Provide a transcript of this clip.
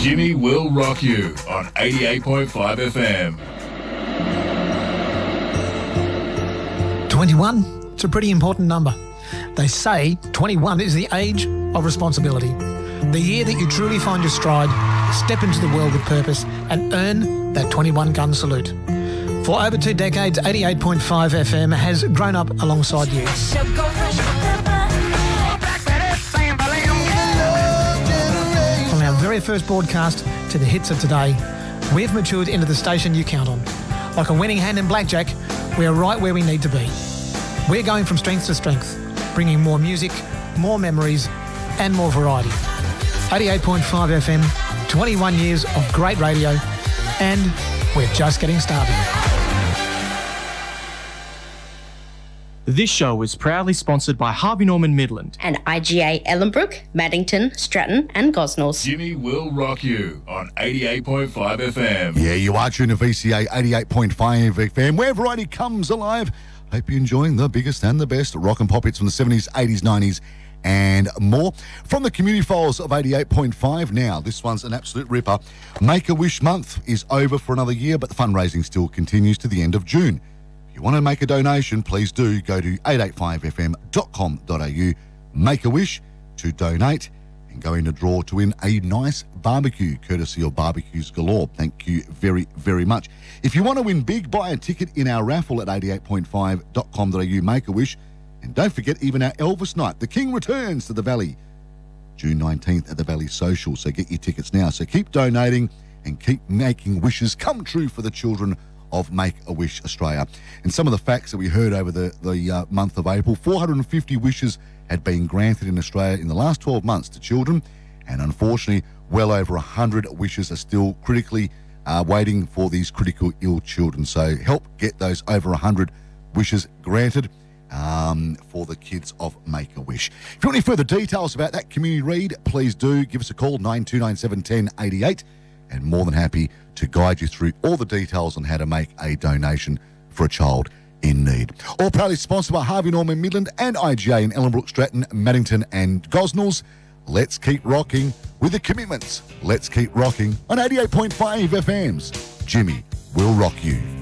Jimmy will rock you on 88.5 FM. 21, it's a pretty important number. They say 21 is the age of responsibility. The year that you truly find your stride, step into the world with purpose and earn that 21 gun salute. For over 2 decades, 88.5 FM has grown up alongside you. From our very first broadcast to the hits of today, we've matured into the station you count on. Like a winning hand in blackjack, we're right where we need to be. We're going from strength to strength, bringing more music, more memories and more variety. 88.5 FM, 21 years of great radio, and we're just getting started. This show is proudly sponsored by Harvey Norman Midland and IGA Ellenbrook, Maddington, Stratton and Gosnells. Jimmy will rock you on 88.5 FM. Yeah, you are tuned to VCA 88.5 FM, where variety comes alive. Hope you're enjoying the biggest and the best rock and pop hits from the 70s, 80s, 90s and more. From the community files of 88.5 now, this one's an absolute ripper. Make-A-Wish month is over for another year, but the fundraising still continues to the end of June. If you want to make a donation, please do go to 885fm.com.au, make a wish to donate and go in a draw to win a nice barbecue, courtesy of Barbecues Galore. Thank you very, very much. If you want to win big, buy a ticket in our raffle at 88.5.com.au, make a wish. And don't forget, even our Elvis night, The King returns to the Valley, June 19th at the Valley Social. So get your tickets now. So keep donating and keep making wishes come true for the children of Make-A-Wish Australia. And some of the facts that we heard over the month of April, 450 wishes had been granted in Australia in the last 12 months to children. And unfortunately, well over 100 wishes are still critically waiting for these critical ill children. So help get those over 100 wishes granted for the kids of Make-A-Wish. If you want any further details about that community read, please do give us a call, 9297 1088, and more than happy to guide you through all the details on how to make a donation for a child in need. All proudly sponsored by Harvey Norman Midland and IGA in Ellenbrook, Stratton, Maddington and Gosnells. Let's keep rocking with the commitments. Let's keep rocking on 88.5 FM's Jimmy will rock you.